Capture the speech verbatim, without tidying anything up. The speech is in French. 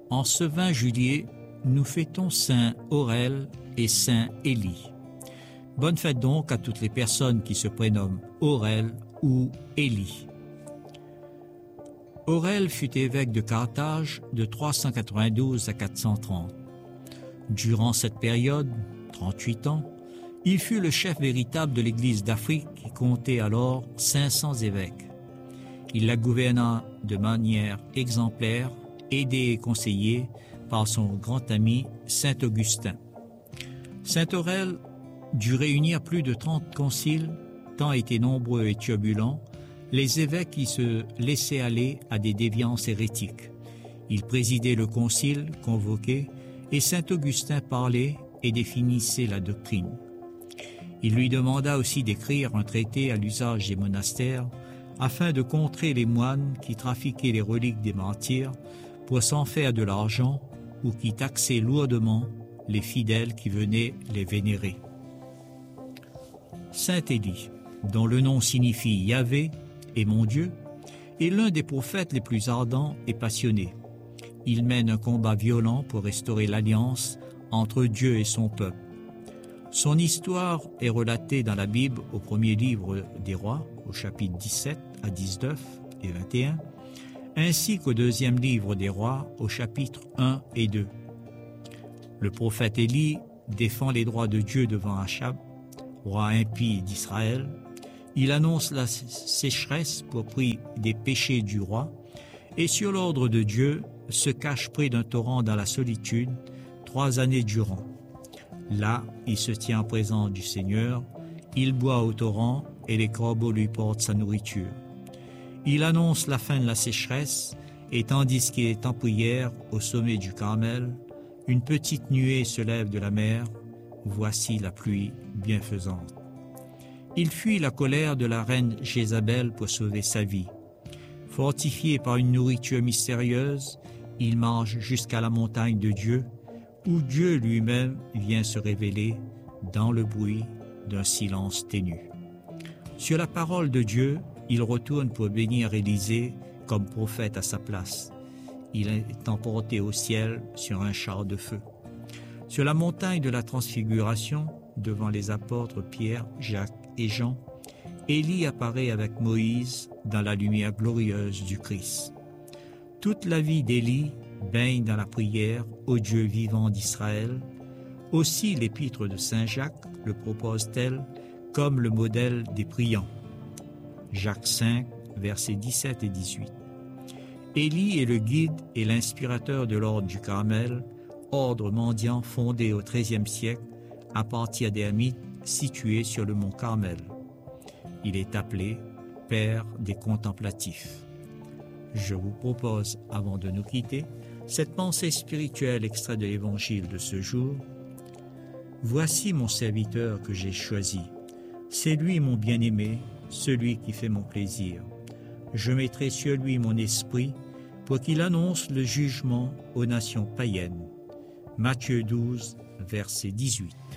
En ce vingt juillet, nous fêtons Saint Aurèle et Saint Élie. Bonne fête donc à toutes les personnes qui se prénomment Aurèle ou Élie. Aurèle fut évêque de Carthage de trois cent quatre-vingt-douze à quatre cent trente. Durant cette période, trente-huit ans, il fut le chef véritable de l'Église d'Afrique qui comptait alors cinq cents évêques. Il la gouverna de manière exemplaire, aidé et conseillé par son grand ami Saint Augustin. Saint Aurèle dut réunir plus de trente conciles, tant étaient nombreux et turbulents les évêques qui se laissaient aller à des déviances hérétiques. Il présidait le concile convoqué et Saint Augustin parlait et définissait la doctrine. Il lui demanda aussi d'écrire un traité à l'usage des monastères afin de contrer les moines qui trafiquaient les reliques des martyrs pour s'en faire de l'argent ou qui taxaient lourdement les fidèles qui venaient les vénérer. Saint Élie, dont le nom signifie Yahvé et mon Dieu, est l'un des prophètes les plus ardents et passionnés. Il mène un combat violent pour restaurer l'alliance entre Dieu et son peuple. Son histoire est relatée dans la Bible au premier livre des Rois, au chapitre dix-sept à dix-neuf et vingt et un, ainsi qu'au deuxième livre des Rois, au chapitre un et deux. Le prophète Élie défend les droits de Dieu devant Achab, roi impie d'Israël. Il annonce la sécheresse pour prix des péchés du roi et sur l'ordre de Dieu se cache près d'un torrent dans la solitude trois années durant. Là, il se tient en présence du Seigneur, il boit au torrent et les corbeaux lui portent sa nourriture. Il annonce la fin de la sécheresse et tandis qu'il est en prière au sommet du Carmel, une petite nuée se lève de la mer, voici la pluie bienfaisante. Il fuit la colère de la reine Jézabel pour sauver sa vie. Fortifié par une nourriture mystérieuse, il marche jusqu'à la montagne de Dieu, où Dieu lui-même vient se révéler dans le bruit d'un silence ténu. Sur la parole de Dieu, il retourne pour bénir Élisée comme prophète à sa place. Il est emporté au ciel sur un char de feu. Sur la montagne de la Transfiguration, devant les apôtres Pierre, Jacques et Jean, Élie apparaît avec Moïse dans la lumière glorieuse du Christ. Toute la vie d'Élie baigne dans la prière au Dieu vivant d'Israël. Aussi l'épître de Saint Jacques le propose-t-elle comme le modèle des priants. Jacques cinq, versets dix-sept et dix-huit. Élie est le guide et l'inspirateur de l'ordre du Carmel, ordre mendiant fondé au treizième siècle à partir des Hamites situés sur le mont Carmel. Il est appelé Père des contemplatifs. Je vous propose, avant de nous quitter, cette pensée spirituelle extraite de l'Évangile de ce jour. Voici mon serviteur que j'ai choisi. C'est lui mon bien-aimé, celui qui fait mon plaisir. Je mettrai sur lui mon esprit pour qu'il annonce le jugement aux nations païennes. Matthieu douze, verset dix-huit.